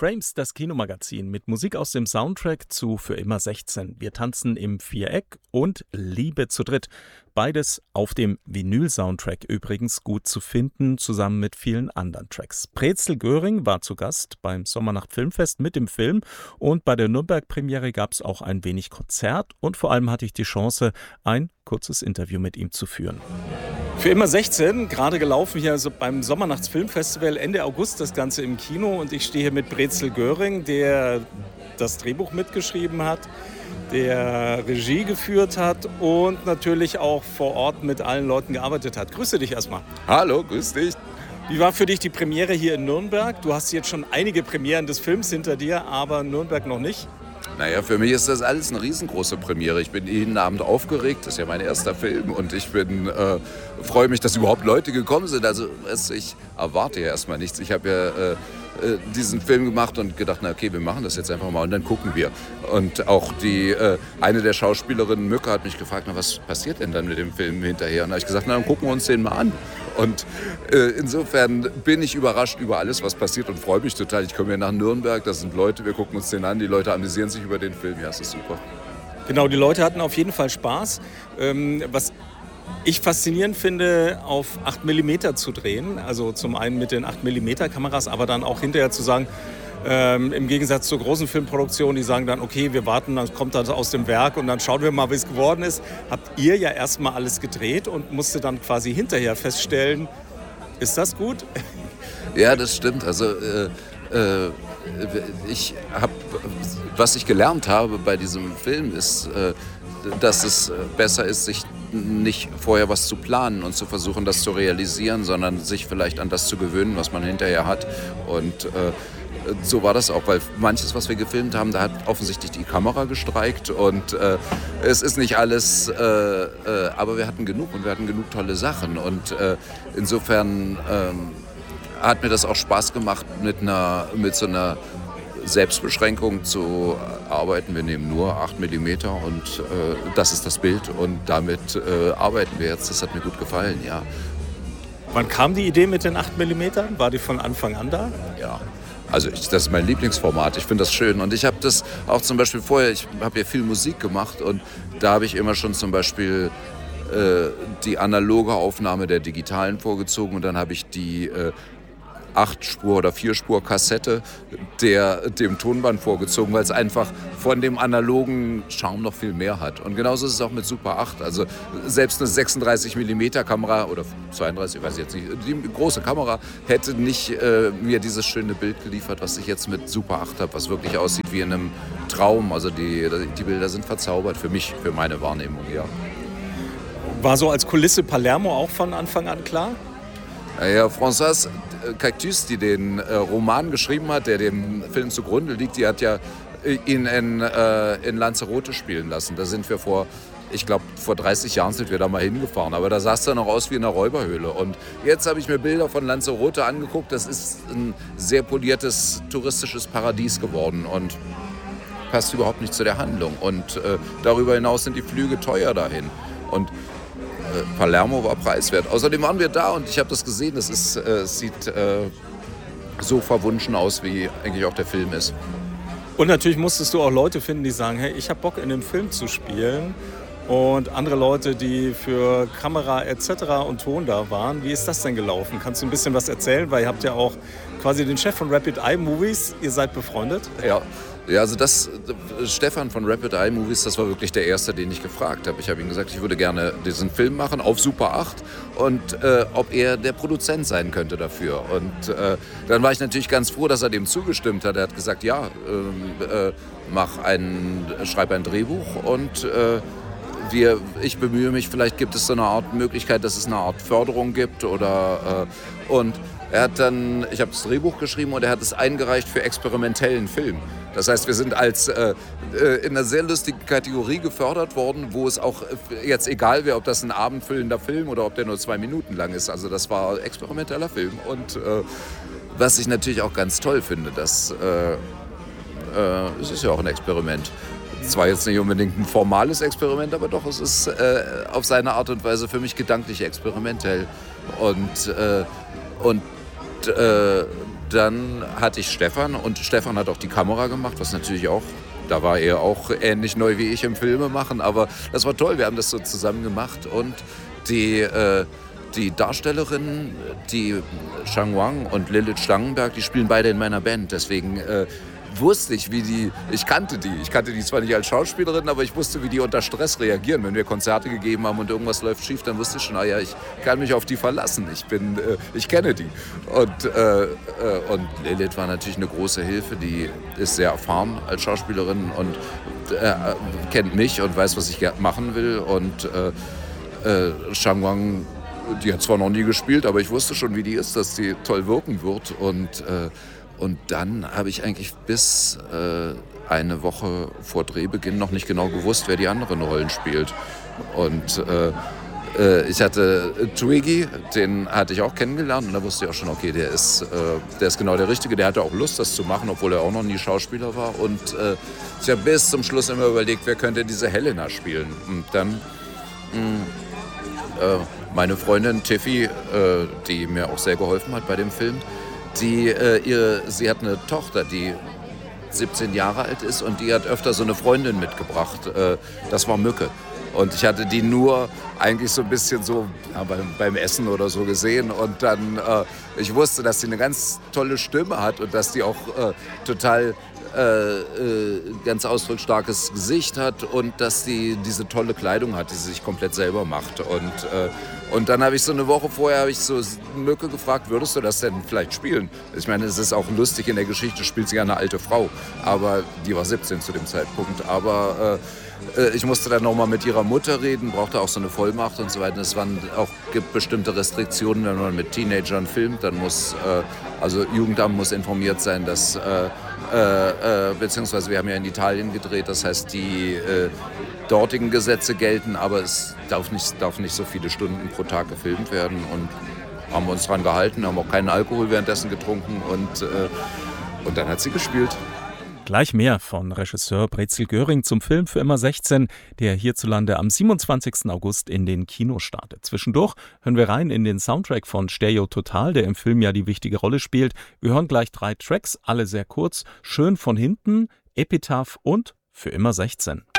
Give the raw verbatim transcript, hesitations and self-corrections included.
Frames, das Kinomagazin mit Musik aus dem Soundtrack zu Für immer sechzehn. Wir tanzen im Viereck und Liebe zu dritt. Beides auf dem Vinyl-Soundtrack übrigens gut zu finden, zusammen mit vielen anderen Tracks. Brezel Göring war zu Gast beim Sommernacht Filmfest mit dem Film und bei der Nürnberg-Premiere gab es auch ein wenig Konzert und vor allem hatte ich die Chance, ein kurzes Interview mit ihm zu führen. Für immer sechzehn, gerade gelaufen hier also beim Sommernachtsfilmfestival Ende August das Ganze im Kino und ich stehe hier mit Brezel Göring, der das Drehbuch mitgeschrieben hat, der Regie geführt hat und natürlich auch vor Ort mit allen Leuten gearbeitet hat. Grüße dich erstmal. Hallo, grüß dich. Wie war für dich die Premiere hier in Nürnberg? Du hast jetzt schon einige Premieren des Films hinter dir, aber Nürnberg noch nicht. Naja, für mich ist das alles eine riesengroße Premiere. Ich bin jeden Abend aufgeregt, das ist ja mein erster Film und ich bin äh, freue mich, dass überhaupt Leute gekommen sind. Also ich erwarte ja erstmal nichts. Ich habe ja äh, diesen Film gemacht und gedacht, na okay, wir machen das jetzt einfach mal und dann gucken wir. Und auch die äh, eine der Schauspielerinnen, Mücke, hat mich gefragt, na, was passiert denn dann mit dem Film hinterher? Und da habe ich gesagt, na dann gucken wir uns den mal an. Und äh, insofern bin ich überrascht über alles, was passiert und freue mich total. Ich komme hier nach Nürnberg, das sind Leute, wir gucken uns den an, die Leute amüsieren sich über den Film, ja, es ist super. Genau, die Leute hatten auf jeden Fall Spaß. Ähm, was ich faszinierend finde, auf acht Millimeter zu drehen, also zum einen mit den acht Millimeter Kameras, aber dann auch hinterher zu sagen, Ähm, im Gegensatz zur großen Filmproduktion, die sagen dann, okay, wir warten, dann kommt das aus dem Werk und dann schauen wir mal, wie es geworden ist. Habt ihr ja erstmal alles gedreht und musstet dann quasi hinterher feststellen, ist das gut? Ja, das stimmt. Also äh, äh, ich habe, was ich gelernt habe bei diesem Film ist, äh, dass es besser ist, sich nicht vorher was zu planen und zu versuchen, das zu realisieren, sondern sich vielleicht an das zu gewöhnen, was man hinterher hat. Und äh, so war das auch, weil manches, was wir gefilmt haben, da hat offensichtlich die Kamera gestreikt und äh, es ist nicht alles, äh, äh, aber wir hatten genug und wir hatten genug tolle Sachen und äh, insofern äh, hat mir das auch Spaß gemacht, mit, einer, mit so einer Selbstbeschränkung zu arbeiten. Wir nehmen nur acht Millimeter und äh, das ist das Bild und damit äh, arbeiten wir jetzt. Das hat mir gut gefallen, ja. Wann kam die Idee mit den acht Millimeter? War die von Anfang an da? Ja. Also ich, das ist mein Lieblingsformat, ich finde das schön und ich habe das auch zum Beispiel vorher, ich habe ja viel Musik gemacht und da habe ich immer schon zum Beispiel äh, die analoge Aufnahme der digitalen vorgezogen und dann habe ich die äh, acht-Spur- oder vier-Spur-Kassette der, dem Tonband vorgezogen, weil es einfach von dem analogen Charme noch viel mehr hat. Und genauso ist es auch mit Super acht. Also selbst eine sechsunddreißig Millimeter Kamera oder zweiunddreißig, ich weiß jetzt nicht, die große Kamera hätte nicht äh, mir dieses schöne Bild geliefert, was ich jetzt mit Super acht habe, was wirklich aussieht wie in einem Traum. Also die, die Bilder sind verzaubert für mich, für meine Wahrnehmung, ja. War so als Kulisse Palermo auch von Anfang an klar? Ja, Françoise Cactus, die den äh, Roman geschrieben hat, der dem Film zugrunde liegt, die hat ja ihn in, äh, in Lanzarote spielen lassen. Da sind wir vor, ich glaube, vor dreißig Jahren sind wir da mal hingefahren. Aber da sah es dann noch aus wie in einer Räuberhöhle. Und jetzt habe ich mir Bilder von Lanzarote angeguckt. Das ist ein sehr poliertes touristisches Paradies geworden und passt überhaupt nicht zu der Handlung. Und äh, darüber hinaus sind die Flüge teuer dahin. Und Palermo war preiswert. Außerdem waren wir da und ich habe das gesehen. Das ist, äh, sieht äh, so verwunschen aus, wie eigentlich auch der Film ist. Und natürlich musstest du auch Leute finden, die sagen, hey, ich habe Bock in dem Film zu spielen. Und andere Leute, die für Kamera et cetera und Ton da waren. Wie ist das denn gelaufen? Kannst du ein bisschen was erzählen? Weil ihr habt ja auch quasi den Chef von Rapid Eye Movies. Ihr seid befreundet? Ja. Ja, also das, Stefan von Rapid Eye Movies, das war wirklich der erste, den ich gefragt habe. Ich habe ihm gesagt, ich würde gerne diesen Film machen auf Super acht und äh, ob er der Produzent sein könnte dafür. Und äh, dann war ich natürlich ganz froh, dass er dem zugestimmt hat. Er hat gesagt, ja, äh, äh, mach ein, schreib ein Drehbuch und äh, wir, ich bemühe mich, vielleicht gibt es so eine Art Möglichkeit, dass es eine Art Förderung gibt oder äh, und er hat dann, ich habe das Drehbuch geschrieben und er hat es eingereicht für experimentellen Film. Das heißt, wir sind als äh, in einer sehr lustigen Kategorie gefördert worden, wo es auch jetzt egal wäre, ob das ein abendfüllender Film oder ob der nur zwei Minuten lang ist. Also das war experimenteller Film. Und äh, was ich natürlich auch ganz toll finde, dass äh, äh, es ist ja auch ein Experiment. Zwar jetzt nicht unbedingt ein formales Experiment, aber doch, es ist äh, auf seine Art und Weise für mich gedanklich experimentell. Und, äh, und äh, dann hatte ich Stefan und Stefan hat auch die Kamera gemacht, was natürlich auch, da war er auch ähnlich neu wie ich im Filme machen, aber das war toll, wir haben das so zusammen gemacht und die, äh, die Darstellerinnen, die Shang Wang und Lilith Stangenberg, die spielen beide in meiner Band, deswegen äh, wusste ich, wie die, ich kannte die, ich kannte die zwar nicht als Schauspielerin, aber ich wusste, wie die unter Stress reagieren. Wenn wir Konzerte gegeben haben und irgendwas läuft schief, dann wusste ich schon, ah ja, ich kann mich auf die verlassen, ich bin, äh, ich kenne die. Und, äh, äh, und Lilith war natürlich eine große Hilfe, die ist sehr erfahren als Schauspielerin und äh, kennt mich und weiß, was ich machen will und äh, äh, Shang Wang, die hat zwar noch nie gespielt, aber ich wusste schon, wie die ist, dass die toll wirken wird und äh, Und dann habe ich eigentlich bis äh, eine Woche vor Drehbeginn noch nicht genau gewusst, wer die anderen Rollen spielt. Und äh, äh, ich hatte Twiggy, den hatte ich auch kennengelernt und da wusste ich auch schon, okay, der ist, äh, der ist genau der Richtige. Der hatte auch Lust, das zu machen, obwohl er auch noch nie Schauspieler war. Und äh, ich habe bis zum Schluss immer überlegt, wer könnte diese Helena spielen. Und dann mh, äh, meine Freundin Tiffy, äh, die mir auch sehr geholfen hat bei dem Film, Die, äh, ihre, sie hat eine Tochter, die siebzehn Jahre alt ist und die hat öfter so eine Freundin mitgebracht. Äh, das war Mücke. Und ich hatte die nur eigentlich so ein bisschen so ja, beim, beim Essen oder so gesehen. Und dann, äh, ich wusste, dass sie eine ganz tolle Stimme hat und dass die auch äh, total äh, äh, ganz ausdrucksstarkes Gesicht hat und dass die diese tolle Kleidung hat, die sie sich komplett selber macht. Und, äh, und dann habe ich so eine Woche vorher habe ich so Mücke gefragt, würdest du das denn vielleicht spielen? Ich meine, es ist auch lustig in der Geschichte, spielt sie ja eine alte Frau, aber die war siebzehn zu dem Zeitpunkt. Aber äh, ich musste dann nochmal mit ihrer Mutter reden, brauchte auch so eine Vollmacht und so weiter. Es waren auch, gibt bestimmte Restriktionen, wenn man mit Teenagern filmt, dann muss, äh, also Jugendamt muss informiert sein, dass, äh, äh, äh, beziehungsweise wir haben ja in Italien gedreht, das heißt, die äh, dortigen Gesetze gelten, aber es darf nicht, darf nicht so viele Stunden pro Tag gefilmt werden und haben wir uns dran gehalten, haben auch keinen Alkohol währenddessen getrunken und, äh, und dann hat sie gespielt. Gleich mehr von Regisseur Brezel Göring zum Film Für immer sechzehn, der hierzulande am siebenundzwanzigsten August in den Kinos startet. Zwischendurch hören wir rein in den Soundtrack von Stereo Total, der im Film ja die wichtige Rolle spielt. Wir hören gleich drei Tracks, alle sehr kurz. Schön von hinten, Epitaph und Für immer sechzehn.